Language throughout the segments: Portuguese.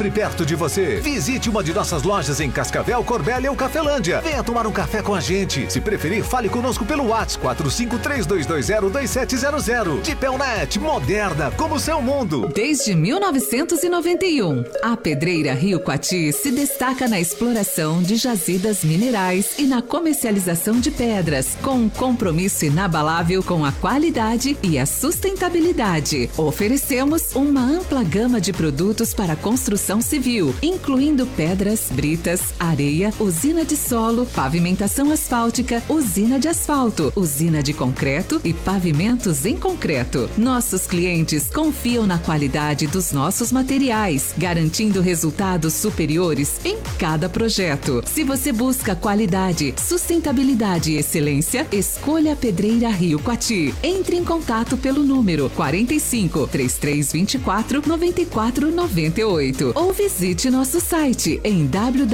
sempre perto de você. Visite uma de nossas lojas em Cascavel, Corbélia ou Cafelândia. Venha tomar um café com a gente. Se preferir, fale conosco pelo WhatsApp 4532202700. Tipelnet, moderna como o seu mundo. Desde 1991, a Pedreira Rio Coati se destaca na exploração de jazidas minerais e na comercialização de pedras, com um compromisso inabalável com a qualidade e a sustentabilidade. Oferecemos uma ampla gama de produtos para construção civil, incluindo pedras, britas, areia, usina de solo, pavimentação asfáltica, usina de asfalto, usina de concreto e pavimentos em concreto. Nossos clientes confiam na qualidade dos nossos materiais, garantindo resultados superiores em cada projeto. Se você busca qualidade, sustentabilidade e excelência, escolha a Pedreira Rio Coati. Entre em contato pelo número 45 3324 9498 ou visite nosso site em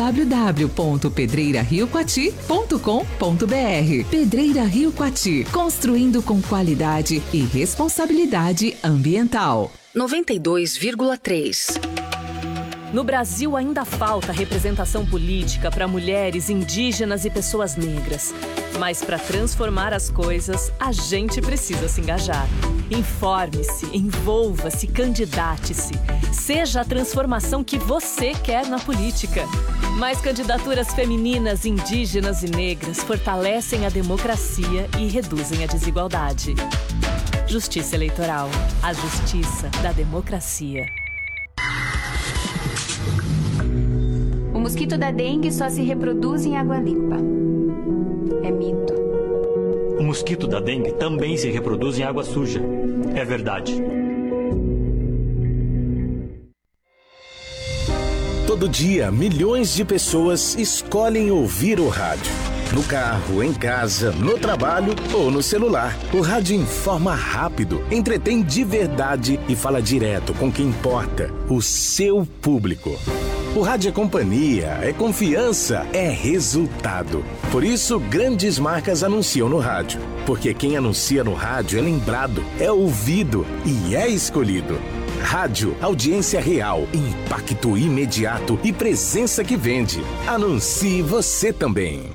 www.pedreirariocoati.com.br. Pedreira Rio Coati, construindo com qualidade e responsabilidade ambiental. 92,3. No Brasil ainda falta representação política para mulheres, indígenas e pessoas negras. Mas para transformar as coisas, a gente precisa se engajar. Informe-se, envolva-se, candidate-se. Seja a transformação que você quer na política. Mais candidaturas femininas, indígenas e negras fortalecem a democracia e reduzem a desigualdade. Justiça Eleitoral. A justiça da democracia. O mosquito da dengue só se reproduz em água limpa. É mito. O mosquito da dengue também se reproduz em água suja. É verdade. Todo dia, milhões de pessoas escolhem ouvir o rádio. No carro, em casa, no trabalho ou no celular. O rádio informa rápido, entretém de verdade e fala direto com quem importa, o seu público. O rádio é companhia, é confiança, é resultado. Por isso, grandes marcas anunciam no rádio. Porque quem anuncia no rádio é lembrado, é ouvido e é escolhido. Rádio, audiência real, impacto imediato e presença que vende. Anuncie você também.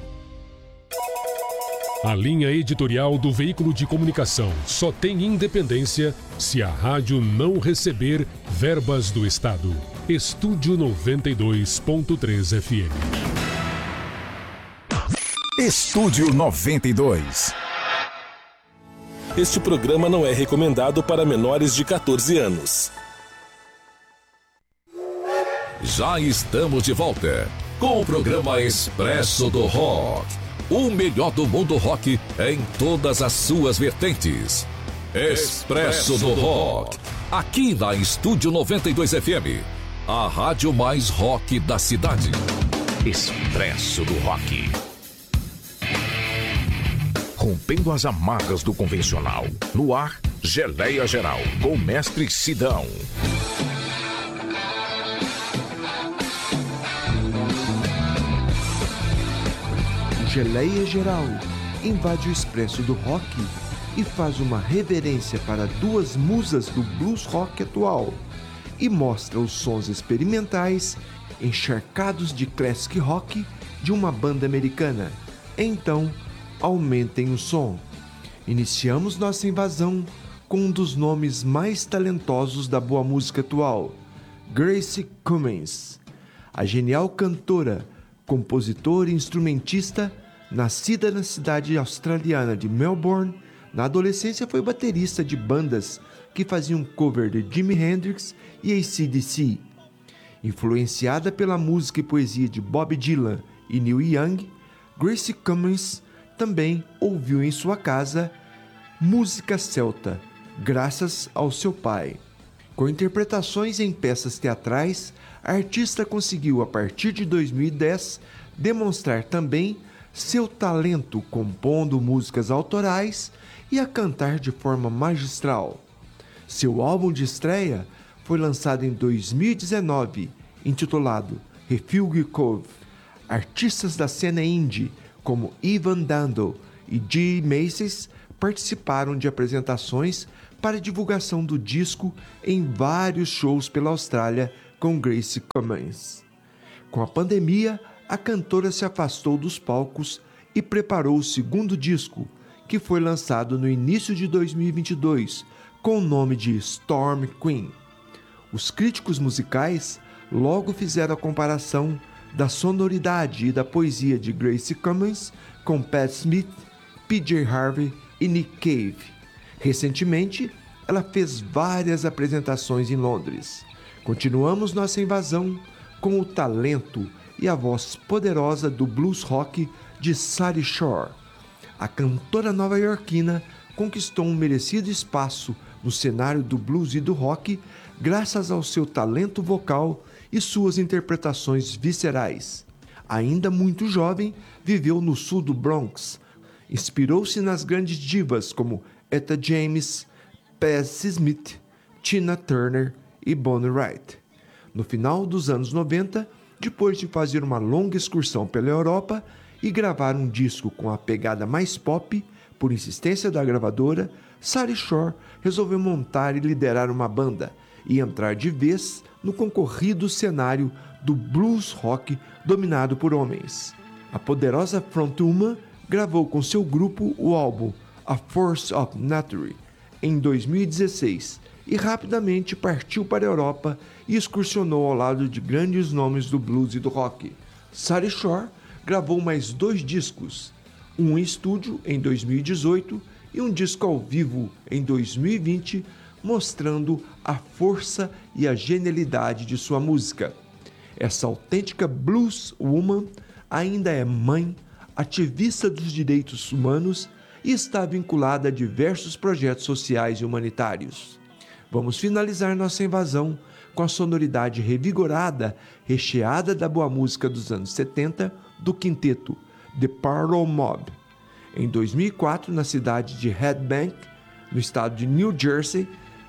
A linha editorial do veículo de comunicação só tem independência se a rádio não receber verbas do Estado. Estúdio 92.3 FM. Estúdio 92. Este programa não é recomendado para menores de 14 anos. Já estamos de volta com o programa Expresso do Rock. O melhor do mundo rock em todas as suas vertentes. Expresso do Rock. Aqui na Estúdio 92 FM. A rádio mais rock da cidade. Expresso do Rock. Rompendo as amarras do convencional. No ar, Geleia Geral, com Mestre Sidão. Geleia Geral invade o Expresso do Rock e faz uma reverência para duas musas do blues rock atual e mostra os sons experimentais encharcados de classic rock de uma banda americana. Então, aumentem o som. Iniciamos nossa invasão com um dos nomes mais talentosos da boa música atual, Grace Cummins. A genial cantora, compositora e instrumentista, nascida na cidade australiana de Melbourne, na adolescência foi baterista de bandas que faziam cover de Jimi Hendrix e AC/DC. Influenciada pela música e poesia de Bob Dylan e Neil Young, Grace Cummins também ouviu em sua casa música celta, graças ao seu pai. Com interpretações em peças teatrais, a artista conseguiu, a partir de 2010, demonstrar também seu talento compondo músicas autorais e a cantar de forma magistral. Seu álbum de estreia foi lançado em 2019, intitulado Refuge Cove. Artistas da cena indie, como Ivan Dando e G. Macy's, participaram de apresentações para divulgação do disco em vários shows pela Austrália, com Gracie Cummins. Com a pandemia, a cantora se afastou dos palcos e preparou o segundo disco, que foi lançado no início de 2022, com o nome de Storm Queen. Os críticos musicais logo fizeram a comparação da sonoridade e da poesia de Gracie Cummins com Pat Smith, PJ Harvey e Nick Cave. Recentemente, ela fez várias apresentações em Londres. Continuamos nossa invasão com o talento e a voz poderosa do blues rock de Sari Shore. A cantora nova-iorquina conquistou um merecido espaço no cenário do blues e do rock graças ao seu talento vocal e suas interpretações viscerais. Ainda muito jovem, viveu no sul do Bronx. Inspirou-se nas grandes divas como Etta James, Patti Smith, Tina Turner e Bonnie Raitt. No final dos anos 90, depois de fazer uma longa excursão pela Europa e gravar um disco com a pegada mais pop, por insistência da gravadora, Sari Shore resolveu montar e liderar uma banda e entrar de vez no concorrido cenário do blues rock dominado por homens. A poderosa frontwoman gravou com seu grupo o álbum A Force of Nature em 2016 e rapidamente partiu para a Europa e excursionou ao lado de grandes nomes do blues e do rock. Sari Shore gravou mais 2 discos, um em estúdio em 2018 e um disco ao vivo em 2020, mostrando a força e a genialidade de sua música. Essa autêntica blues woman ainda é mãe, ativista dos direitos humanos e está vinculada a diversos projetos sociais e humanitários. Vamos finalizar nossa invasão com a sonoridade revigorada, recheada da boa música dos anos 70 do quinteto The Parallel Mob. Em 2004, na cidade de Red Bank, no estado de New Jersey,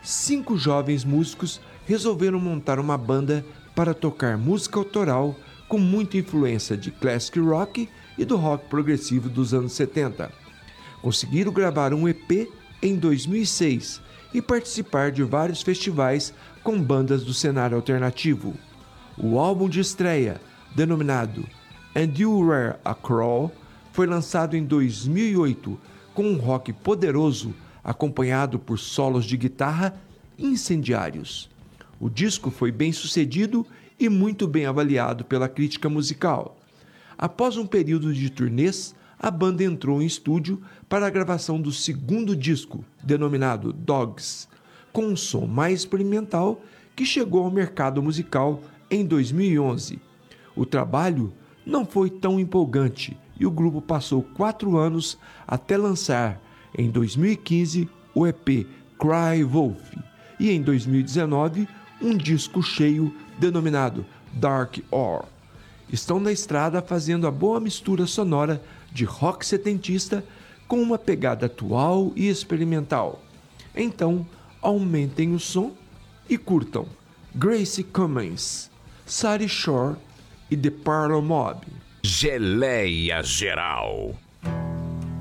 5 jovens músicos resolveram montar uma banda para tocar música autoral com muita influência de classic rock e do rock progressivo dos anos 70. Conseguiram gravar um EP em 2006 e participar de vários festivais com bandas do cenário alternativo. O álbum de estreia, denominado And You Were a Crow, foi lançado em 2008 com um rock poderoso acompanhado por solos de guitarra incendiários. O disco foi bem sucedido e muito bem avaliado pela crítica musical. Após um período de turnês, a banda entrou em estúdio para a gravação do segundo disco, denominado Dogs, com um som mais experimental que chegou ao mercado musical em 2011. O trabalho não foi tão empolgante e o grupo passou 4 anos até lançar, em 2015, o EP Cry Wolf e, em 2019, um disco cheio denominado Dark Hour. Estão na estrada fazendo a boa mistura sonora de rock setentista com uma pegada atual e experimental. Então, aumentem o som e curtam Gracie Cummins, Sari Shore e The Parallel Mob. Geleia Geral.